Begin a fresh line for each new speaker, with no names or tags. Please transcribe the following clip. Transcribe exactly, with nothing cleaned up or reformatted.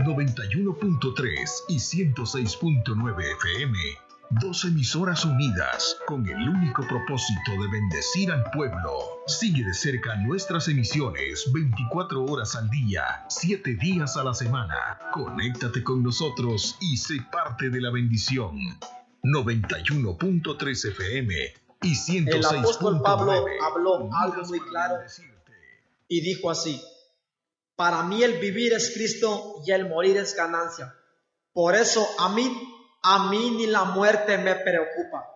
noventa y uno punto tres y ciento seis punto nueve F M. Dos emisoras unidas con el único propósito de bendecir al pueblo. Sigue de cerca nuestras emisiones veinticuatro horas al día, siete días a la semana. Conéctate con nosotros y sé parte de la bendición. noventa y uno punto tres F M y ciento seis punto nueve.
El apóstol Pablo habló algo muy claro y dijo así: para mí el vivir es Cristo y el morir es ganancia. Por eso a mí A mí ni la muerte me preocupa.